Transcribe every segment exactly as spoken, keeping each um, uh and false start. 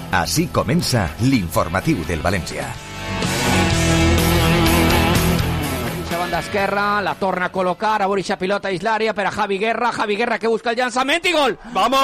Així comença l'informatiu del València. Banda esquerra, la torna a col·locar, a Borisha pilota dins l'àrea per a Javi Guerra, Javi Guerra que busca el llançament i gol! ¡Vamos!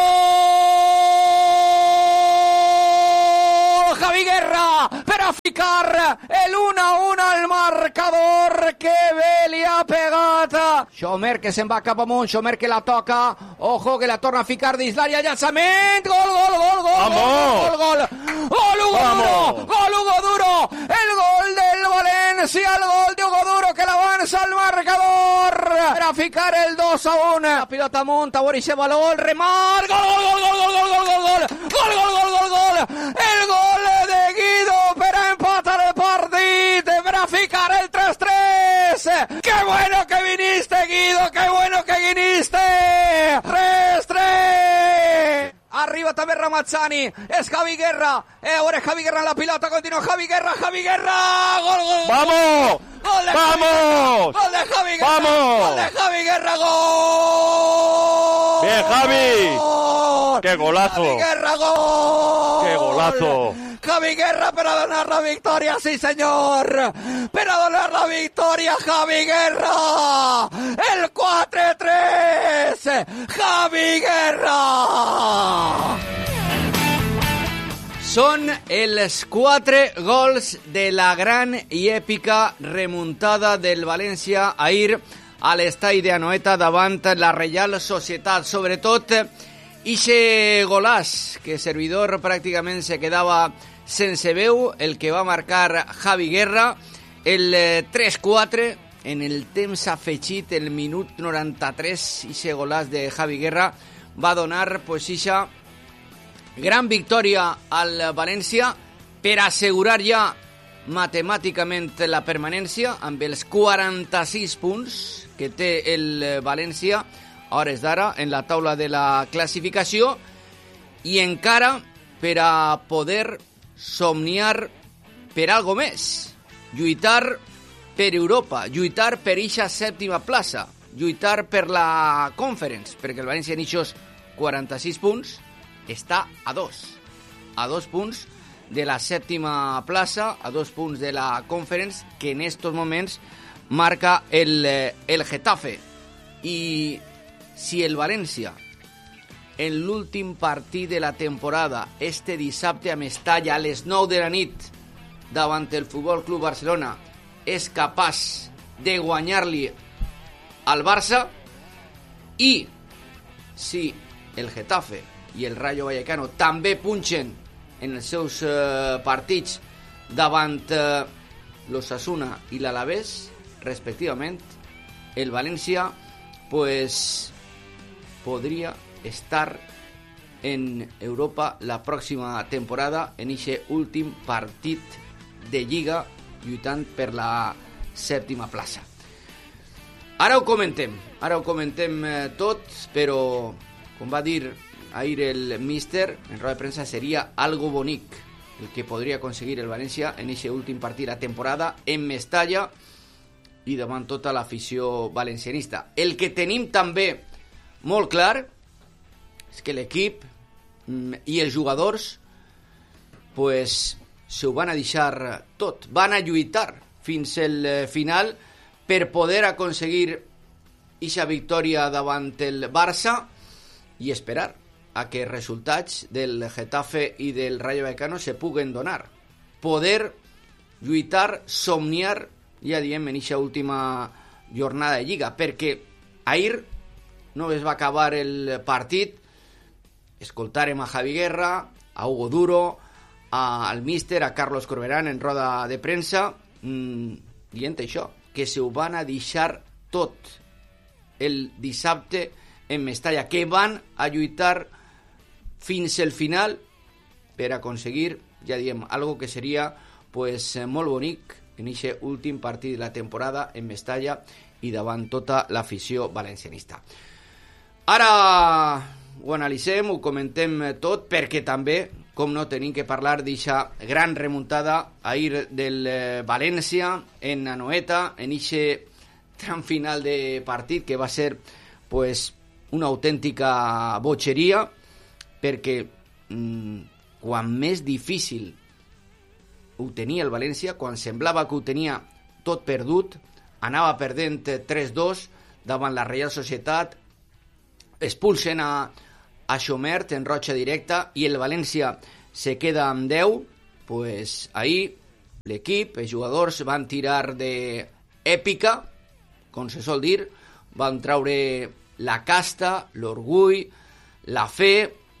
¡Gol! Javi Guerra per a ficar el uno a uno al marcador, que bé li ha pegat Xomer, que se'n va cap amunt, Xomer que la toca, ojo que la torna a ficar dins l'àrea, llançament, gol, gol, gol, gol, ¡Vamos! gol, gol, gol, Hugo Duro, gol Hugo Duro, el gol del València, el gol de Hugo Duro que l'avança al marcador per a ficar el dos a uno, la pilota amunt, a Borisha valor, remat, gol, gol, gol, gol, gol, gol, gol, gol, gol, gol, gol, gol, gol, el gol de Guido per a empatar el partit, per a ficar el tres tres, qué bueno que viniste Guido, qué bueno que viniste, tres tres. Arriba també Ramazzani, és Javi Guerra, eh, ahora Javi Guerra en la pilota, continua Javi Guerra, Javi Guerra, gol, gol, gol. ¡Vamos! Gol de ¡Vamos! Gol de Javi Guerra, ¡Vamos! gol de Javi Guerra, gol. ¡Bien, Javi! Gol. ¡Qué golazo! Javi Guerra, gol. ¡Qué golazo! Javi Guerra per a donar la victòria, sí senyor, per a donar la victòria, Javi Guerra, el quatre tres, Javi Guerra. Són els quatre gols de la gran i èpica remuntada del València ahir a l'estadi d'Anoeta davant la Reial Societat, sobretot ixe golàs que servidor pràcticament se quedava sense veu, el que va marcar Javi Guerra, el tres quatre, en el temps afegit, el minut noranta-tres, ixe golàs de Javi Guerra va donar pues ixa gran victòria al València per assegurar ja matemàticament la permanència amb els quaranta-sis punts que té el València a hores d'ara en la taula de la classificació, i encara per a poder somniar per algo més, lluitar per Europa, lluitar per ixa sèptima plaça, lluitar per la Conference, perquè el València en ixos quaranta-sis punts està a dos, a dos punts de la sèptima plaça, a dos punts de la Conference, que en estos moments marca el, el Getafe. I si el València en l'últim partit de la temporada este dissabte a Mestalla a les nou de la nit davant el Futbol Club Barcelona és capaç de guanyar-li al Barça, i si el Getafe i el Rayo Vallecano també punxen en els seus eh, partits davant eh, l'Osasuna i l'Alavés respectivament, el València pues podria estar en Europa la pròxima temporada en ixe últim partit de Lliga lluitant per la sèptima plaça. Ara ho comentem, ara ho comentem eh, tot, però com va dir ahir el míster en roda de premsa, seria algo bonic el que podria aconseguir el València en ixe últim partit de la temporada en Mestalla i davant tota l'afició valencianista. El que tenim també molt clar és que l'equip i els jugadors pues se ho van a deixar tot, van a lluitar fins al final per poder aconseguir ixa victòria davant el Barça i esperar a que resultats del Getafe i del Rayo Vallecano se puguen donar, poder lluitar, somniar, ja diem, en ixa última jornada de Lliga, perquè ahir no es va acabar el partit, escoltarem a Javi Guerra, a Hugo Duro, a, al míster, a Carlos Corberán en roda de premsa, mmm, dient això, que se ho van a deixar tot el dissabte en Mestalla, que van a lluitar fins al final per aconseguir, ja diem, algo que seria pues, molt bonic en aquest últim partit de la temporada en Mestalla i davant tota l'afició valencianista. Ara ho analitzem, ho comentem tot, perquè també, com no, tenim que parlar d'aquesta gran remuntada ahir del València en Anoeta, en aquest tram final de partit que va ser pues, una autèntica botxeria, perquè mmm, quan més difícil ho tenia el València, quan semblava que ho tenia tot perdut, anava perdent tres dos davant la Reial Societat, expulsen a, a Xomert en rotxa directa i el València se queda amb deu. Pues ahir l'equip, els jugadors van tirar d'èpica, com se sol dir, van traure la casta, l'orgull, la fe,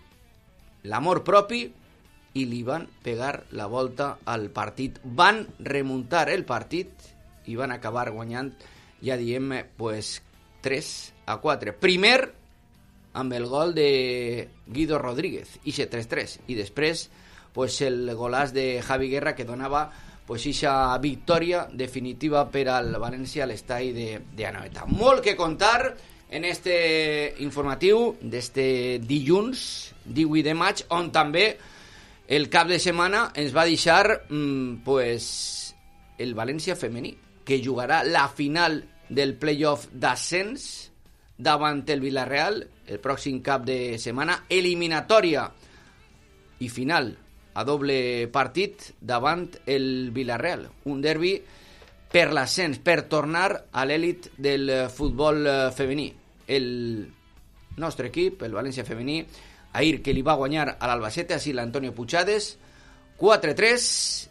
l'amor propi i li van pegar la volta al partit. Van remuntar el partit i van acabar guanyant, ja diem, pues, tres a quatre. Primer amb el gol de Guido Rodríguez, ixe tres tres, i després pues, el golàs de Javi Guerra que donava pues, ixa victòria definitiva per al València a l'estadi de, de Anoeta. Molt que contar en este informatiu d'este dilluns divuit de maig, on també el cap de setmana ens va deixar mmm, pues, el València femení, que jugarà la final del playoff d'ascens davant el Villarreal el pròxim cap de setmana, eliminatòria i final a doble partit davant el Villarreal, un derbi per l'ascens, per tornar a l'èlit del futbol femení. El nostre equip, el València femení, ahir que li va guanyar a l'Albacete, així l'Antonio Puigades, quatre tres,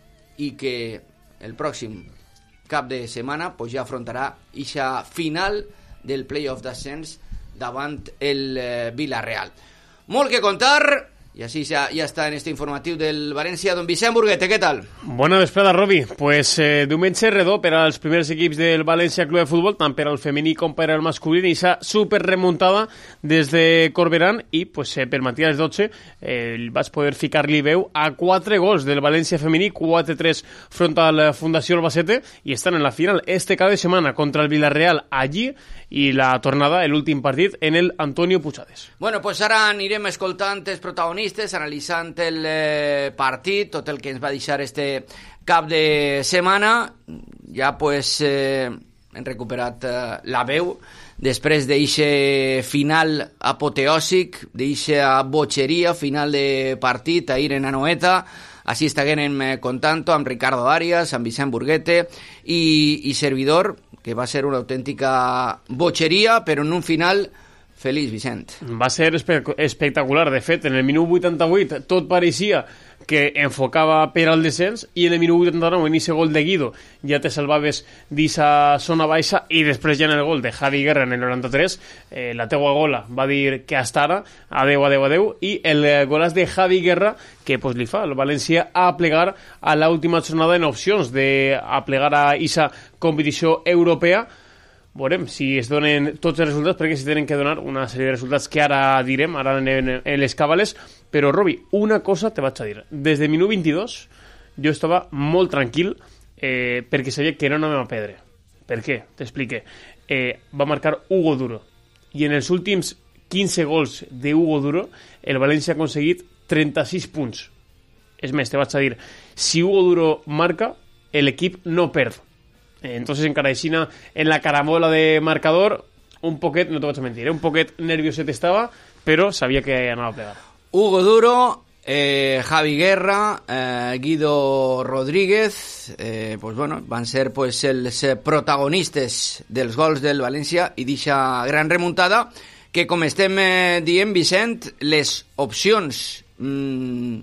i que el pròxim cap de setmana pues, ja afrontarà ixa final del playoff d'ascens davant el eh, Villarreal. Molt que contar, y así ya, ya está en este informatiu del València. Don Vicent Burguete, ¿qué tal? Bona vesprada, Robi. Pues eh, diumenge redó per als primers equips del València Club de Futbol, tant per al femení com per al masculí, i s'ha super remuntada des de Corberán, i pues, eh, per matí a les dotze eh, vas poder ficar-li veu a quatre gols del València femení, quatre tres front a la Fundació Albacete, i estan en la final este cada setmana contra el Villarreal allí, i la tornada, l'últim partit, en el Antonio Puigades. Bueno, pues ara anirem escoltant els protagonistes, analitzant el eh, partit, tot el que ens va deixar este cap de setmana. Ja pues eh, hem recuperat eh, la veu després d'eixe final apoteòsic, d'eixa botxeria, final de partit ahir en Anoeta. Així estiguem eh, contant-ho amb Ricardo Arias, amb Vicent Burguete i, i servidor, que va ser una autèntica botxeria, però en un final feliç, Vicent. Va ser espe- espectacular. De fet, en el minut vuitanta-vuit tot pareixia que enfocava per al descens, i en el minut vuitanta-nou, en aquest gol de Guido, ja te salvaves d'esa zona baixa, i després ja en el gol de Javi Guerra en el noranta-tres, eh, la teua gola va dir que hasta ara, adeu, adeu, adeu, i el golàs de Javi Guerra, que pues, li fa el València a plegar a l'última jornada en opcions de a plegar a aquesta competició europea. Veurem si es donen tots els resultats, perquè s'hi tenen que donar una sèrie de resultats que ara direm, ara en, en, en les cabales. Però, Robi, una cosa te vaig a dir. Des de minut vint-i-dos jo estava molt tranquil eh, perquè sabia que no anàvem a perdre. Per què? T'explique. Eh, va marcar Hugo Duro. I en els últims quinze gols de Hugo Duro, el València ha aconseguit trenta-sis punts. És més, te vaig a dir, si Hugo Duro marca, l'equip no perd. Entonces encara així en la caramola de marcador un poquet, no te vaig a mentir, eh? un poquet nervioset estava, però sabia que anava a plegar. Hugo Duro, eh, Javi Guerra, eh, Guido Rodríguez, eh, pues bueno, van ser pues, els protagonistes dels gols del València i d'eixa gran remuntada, que com estem eh, dient, Vicent, les opcions mmm,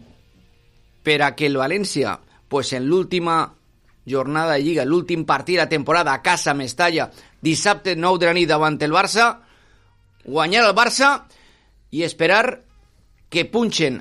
per a que el València pues, en l'última jornada de Lliga, l'últim partit de la temporada a casa Mestalla, dissabte nou de la nit davant el Barça, guanyar el Barça i esperar que punxen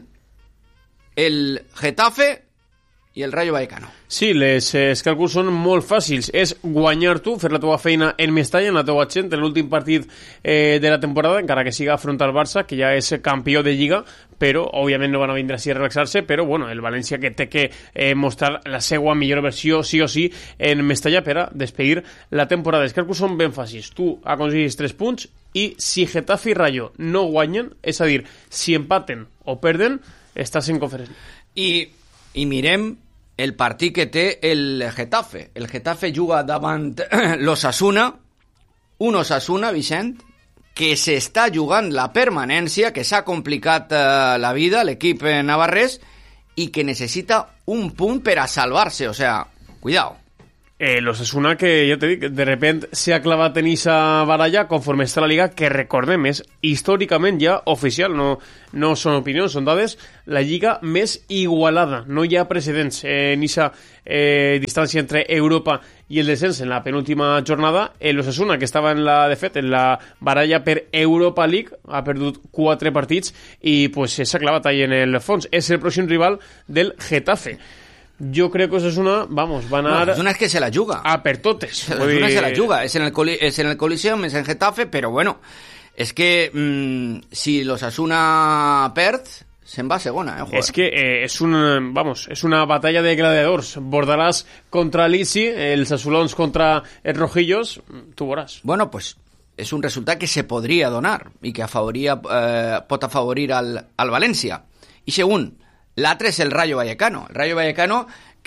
el Getafe i el Rayo Vallecano. Sí, les eh, càlculs són molt fàcils. És guanyar tu, fer la teva feina en Mestalla, en la teva gent, en l'últim partit eh, de la temporada, encara que siga afrontar el Barça, que ja és campió de Lliga, però òbviament no van a vindre així a relaxar-se, però bueno, el València que té que eh, mostrar la seva millor versió sí o sí en Mestalla per a despedir la temporada. Els càlculs són ben fàcils. Tu aconseguis tres punts i si Getafe i Rayo no guanyen, és a dir, si empaten o perden, estàs en conferència. I, i mirem el partit que té el Getafe. El Getafe juga davant l'Osasuna, un Osasuna, Vicent, que s'està jugant la permanència, que s'ha complicat eh, la vida, l'equip navarrès, y que necesita un punt per a salvar-se, o sea, cuidado. Eh, l'Osasuna, que ja t'he dit, de repente s'ha clavat en esa baralla conforme està la Liga, que recordem, és històricament ja oficial, no, no són opinions, són dades, la Lliga més igualada. No hi ha precedents eh, en esa eh, distància entre Europa i el descens en la penúltima jornada. L'Osasuna, que estava en la, de fet, en la baralla per Europa League, ha perdut quatre partits i pues, s'ha clavat ahí en el fons. És el pròxim rival del Getafe. Jo crec que Osasuna, vamos, va anar... No, Osasuna és que se la juga. A per totes. Osasuna se la juga. És en el, coli és en el Coliseum, és en Getafe, però bueno, és que mmm, si l'Osasuna perd, se'n va a segona, eh? Joder. És que eh, és, un, vamos, és una batalla de gladiadors. Bordalàs contra l'Isi, els azulons contra els rojillos, tu veuràs. Bueno, pues és un resultat que se podria donar i que afavoria, eh, pot afavorir al, al València. I segon, l'altre és el Rayo Vallecano. El Rayo Vallecano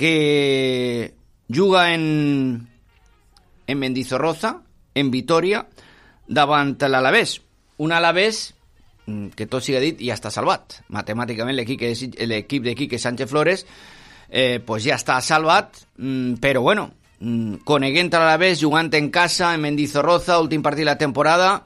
que juga en, en Mendizorroza, en Vitoria, davant l'Alavés. Un Alavés que tot siga dit ja està salvat. Matemàticament l'equip de Quique Sánchez Flores eh, pues ja està salvat, però bueno, coneguent l'Alavés, jugant en casa, en Mendizorroza, últim partit de la temporada,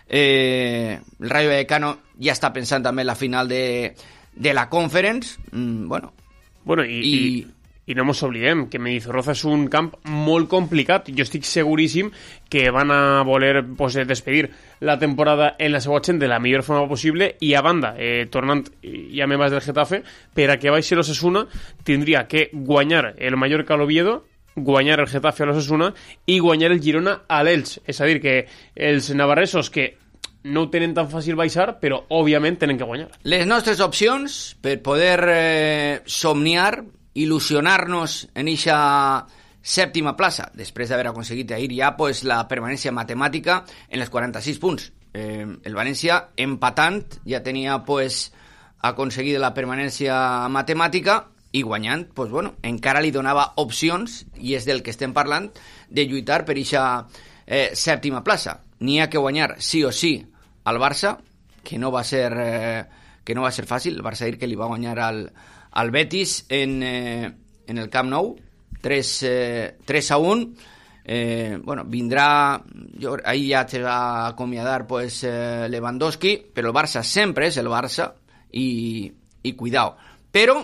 eh, el Rayo Vallecano ja està pensant també en la final de de la Conference, mmm, bueno... Bueno, i, i... i, i no ens oblidem que Mendizorroza és un camp molt complicat. Jo estic seguríssim que van a voler pues, despedir la temporada en la seva gent de la millor forma possible i a banda, eh, tornant ja me vas del Getafe, per a que baixi l'Osasuna tindria que guanyar el Mallorca a l'Oviedo, guanyar el Getafe a l'Osasuna i guanyar el Girona a l'Elx. És a dir, que els navarresos que no ho tenen tan fàcil baixar, però òbviament tenen que guanyar. Les nostres opcions per poder eh, somniar, il·lusionar-nos en eixa sèptima plaça, després d'haver aconseguit ahir ja pues, la permanència matemàtica en les quaranta-sis punts. Eh, el València, empatant, ja tenia pues, aconseguida la permanència matemàtica i guanyant, pues, bueno, encara li donava opcions, i és del que estem parlant, de lluitar per eixa eh, sèptima plaça. N'hi ha que guanyar sí o sí al Barça, que no va ser, eh, que no va ser fàcil. El Barça ahir que li va guanyar al, al Betis en, eh, en el Camp Nou, tres a un. Eh, bueno, vindrà... Jo, ahir ja te va acomiadar pues, eh, Lewandowski, però el Barça sempre és el Barça i, i cuidao. Però,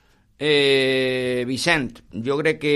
eh, Vicent, jo crec que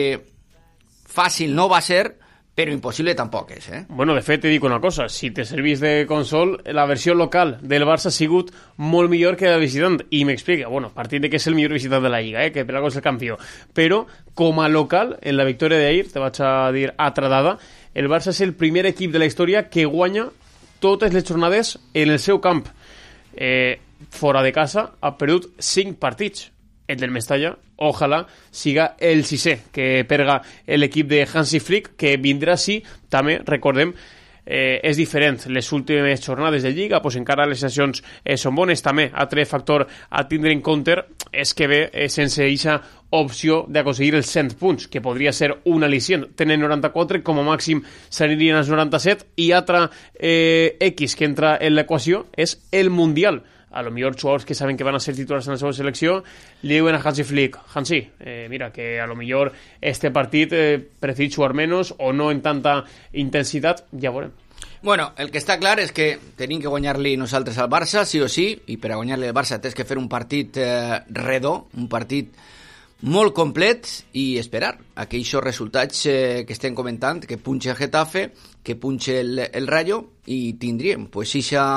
fàcil no va ser, però impossible tampoc és, eh? Bueno, de fet, te dic una cosa. Si te servís de consol, la versió local del Barça ha sigut molt millor que la visitant. I m'explica, bueno, partit de que és el millor visitant de la Lliga, eh? Que per algo és el campió. Però, com a local, en la victòria d'ahir, te vaig a dir altra dada, el Barça és el primer equip de la història que guanya totes les jornades en el seu camp. Eh, fora de casa ha perdut cinc partits. El del Mestalla, ojalà siga el sisè que perga l'equip de Hansi Flick, que vindrà sí, també, recordem, eh, és diferent. Les últimes jornades de Lliga, pues encara les sensacions eh, són bones. També, altre factor a tindre en compte és que ve eh, sense aquesta opció d'aconseguir els cent punts, que podria ser un al·licient. Tenen noranta-quatre, com a màxim s'anirien als noranta-set, i altra eh, X que entra en l'equació és el Mundial. A lo millor jugadors que saben que van a ser titulars en la seva selecció li diuen a Hansi Flick, Hansi, eh, mira, que a lo millor este partit eh, preferit jugar menos o no en tanta intensitat, ja veurem. Bueno, el que està clar és que tenim que guanyar-li nosaltres al Barça, sí o sí, i per a guanyar-li al Barça tens que fer un partit eh, redó, un partit molt complet i esperar a que aquests resultats eh, que estem comentant, que punxe el Getafe, que punxe el, el Rayo, i tindríem pues eixa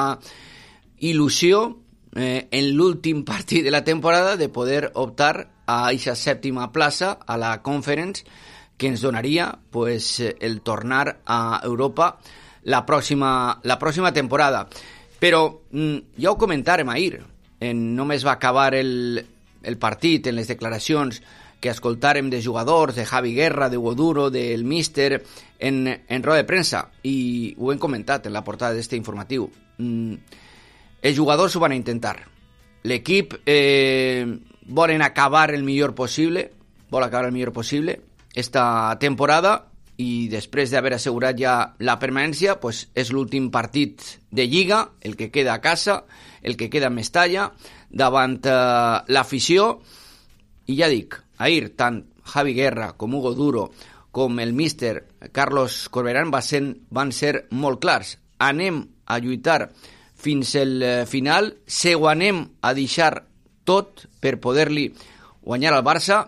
il·lusió eh, en l'últim partit de la temporada de poder optar a aquesta sèptima plaça a la Conference, que ens donaria pues, el tornar a Europa la pròxima, la pròxima temporada. Però mm, ja ho comentàrem ahir, en, només va acabar el, el partit en les declaracions que escoltàrem de jugadors, de Javi Guerra, de Hugo del míster, en, en roda de premsa, i ho hem comentat en la portada d'este informatiu. Mm, els jugadors ho van a intentar. L'equip eh, volen acabar el millor possible, vol acabar el millor possible esta temporada, i després d'haver assegurat ja la permanència, pues és l'últim partit de Lliga, el que queda a casa, el que queda a Mestalla, davant eh, l'afició, I ja dic, ahir tant Javi Guerra com Hugo Duro com el míster Carlos Corberán va ser, van ser molt clars. Anem a lluitar fins al final, se ho anem a deixar tot per poder-li guanyar al Barça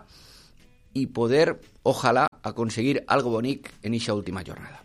y poder, ojalá, conseguir algo bonito en esa última jornada.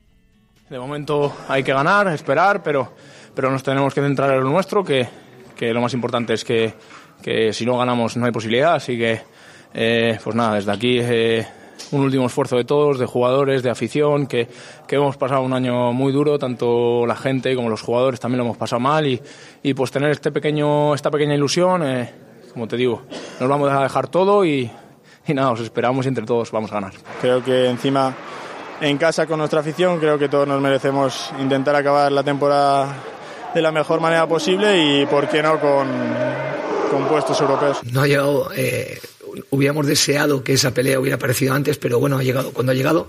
De momento hay que ganar, esperar, pero, pero nos tenemos que centrar en lo nuestro, que, que lo más importante es que, que si no ganamos no hay posibilidad, así que eh, pues nada, desde aquí eh, un último esfuerzo de todos, de jugadores, de afición, que, que hemos pasado un año muy duro, tanto la gente como los jugadores también lo hemos pasado mal, y, y pues tener este pequeño, esta pequeña ilusión, eh, como te digo, nos vamos a dejar todo y, y nada, os esperamos y entre todos vamos a ganar. Creo que encima en casa con nuestra afición creo que todos nos merecemos intentar acabar la temporada de la mejor manera posible y por qué no con, con puestos europeos. No ha llegado, eh, hubiéramos deseado que esa pelea hubiera aparecido antes, pero bueno, ha llegado cuando ha llegado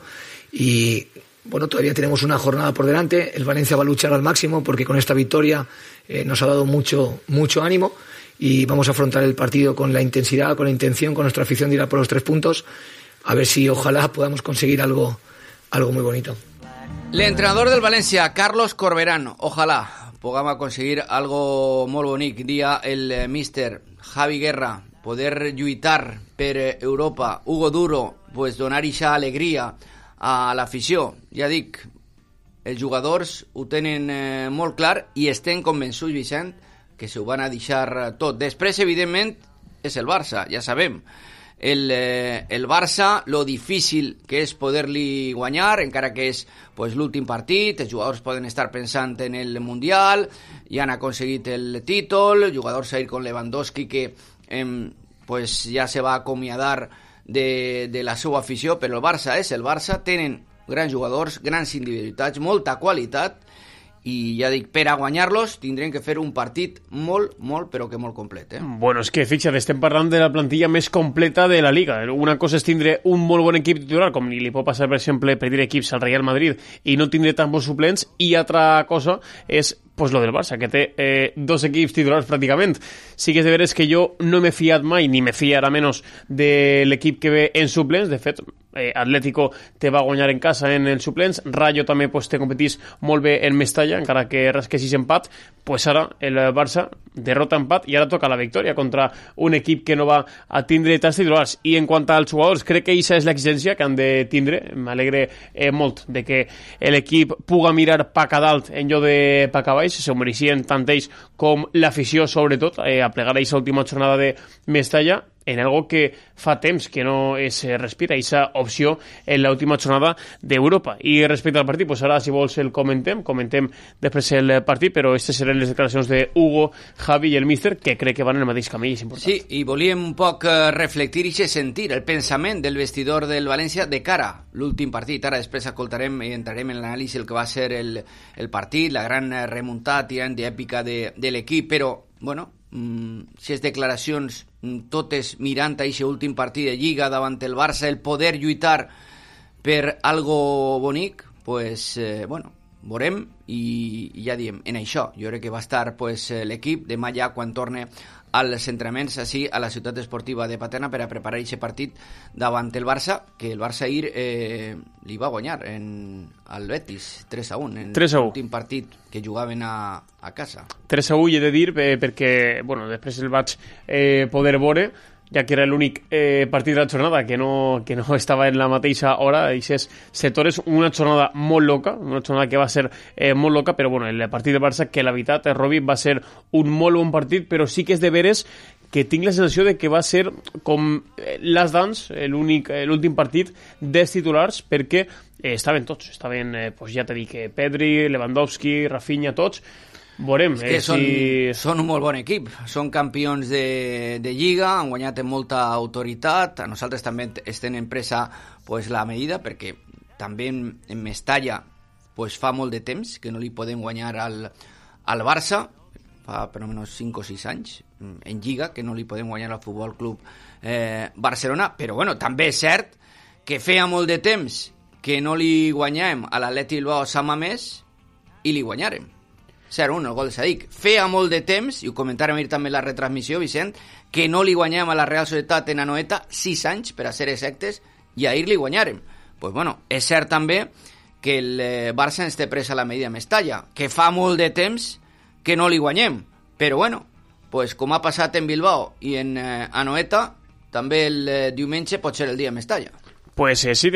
y bueno, todavía tenemos una jornada por delante. El Valencia va a luchar al máximo porque con esta victoria eh, nos ha dado mucho, mucho ánimo y vamos a afrontar el partido con la intensidad, con la intención, con nuestra afición de ir a por los tres puntos, a ver si ojalá podamos conseguir algo algo muy bonito. L'entrenador del València, Carlos Corberán, ojalà puguem aconseguir algo molt bonic. Dia el míster Javi Guerra, poder lluitar per Europa. Hugo Duro, pues donar ixa alegria a l'afició. Ja dic, els jugadors ho tenen eh, molt clar i estem convençuts, Vicent, que se ho van a deixar tot. Després, evidentment, és el Barça, ja sabem. El, eh, el Barça, lo difícil que és poder-li guanyar, encara que és pues, l'últim partit, els jugadors poden estar pensant en el Mundial, ja han aconseguit el títol, el jugador Sair con Lewandowski que eh, pues, ja se va acomiadar de, de la seva afició, però el Barça és el Barça, tenen grans jugadors, grans individualitats, molta qualitat, i ja dic, per a guanyar-los tindrem que fer un partit molt, molt, però que molt complet. Eh? Bueno, és que, fixa't, estem parlant de la plantilla més completa de la Liga. Una cosa és tindre un molt bon equip titular, com li pot passar, per exemple, per dir equips al Real Madrid, i no tindre tan bons suplents, i altra cosa és pues lo del Barça, que té eh, dos equips titulars pràcticament. Sí que és de veres que jo no m'he fiat mai, ni me fiarà menys de l'equip que ve en suplents. De fet, eh, Atlético te va guanyar en casa en els suplents, Rayo també pues, te competís molt bé en Mestalla, encara que rasquessis empat, pues ara el Barça derrota empat i ara toca la victòria contra un equip que no va a tindre tants titulars. I en quant als jugadors, crec que aquesta és l'exigència que han de tindre. M'alegre eh, molt de que l'equip puga mirar pa a dalt en lloc de pa a baix, se ho mereixien tant ells com l'afició, sobretot, eh, a plegar a aquesta última jornada de Mestalla en algo que fa temps que no es respira, aquesta opció en l'última jornada d'Europa. I respecte al partit, pues ara, si vols, el comentem, comentem després el partit, però aquestes seran les declaracions de Hugo, Javi i el míster, que crec que van en el mateix camí, és important. Sí, i volíem un poc reflectir i sentir el pensament del vestidor del València de cara a l'últim partit. Ara després escoltarem i entrarem en l'anàlisi el que va ser el, el partit, la gran remuntada d'èpica de, de l'equip, però, bueno, si les declaracions totes mirant a aquest últim partit de Lliga davant el Barça, el poder lluitar per algo bonic, pues, eh, bueno, veurem i, i ja diem, en això jo crec que va estar pues, l'equip demà ja quan torne als entrenaments així a la ciutat esportiva de Paterna per a preparar aquest partit davant el Barça, que el Barça ahir eh, li va guanyar en, al Betis tres a un en l'últim partit que jugaven a, a casa. tres a u i he de dir eh, perquè bueno, després el vaig eh, poder veure, ja que era l'únic eh, partit de la jornada que no, que no estava en la mateixa hora. Aquests sectors, una jornada molt loca, una jornada que va ser eh, molt loca, però bueno, el partit de Barça, que la veritat, Robi, va ser un molt bon partit, però sí que és de veres que tinc la sensació de que va ser com Last Dance, l'últim partit dels titulars, perquè eh, estaven tots, estaven, eh, pues ja t'he dit, Pedri, Lewandowski, Rafinha, tots. Veurem, és que eh, són, si... són un molt bon equip, són campions de, de Lliga, han guanyat amb molta autoritat, a nosaltres també estem en presa pues, la medida, perquè també en, en Mestalla pues, fa molt de temps que no li podem guanyar al, al Barça, fa per almenys cinc o sis anys, en Lliga, que no li podem guanyar al Futbol Club eh, Barcelona, però bueno, també és cert que feia molt de temps que no li guanyàvem a l'Atleti Bilbao Sant Mamés i li guanyàrem. zero un, el gol de Sadik. Feia molt de temps, i ho comentàrem ahir també en la retransmissió, Vicent, que no li guanyem a la Real Societat en Anoeta sis anys, per a ser exactes, i ahir li guanyàrem. Pues bueno, és cert també que el eh, Barça ens té presa la medida Mestalla, que fa molt de temps que no li guanyem, però bueno, pues com ha passat en Bilbao i en eh, Anoeta, també el eh, diumenge pot ser el dia Mestalla. Pues eh, sí,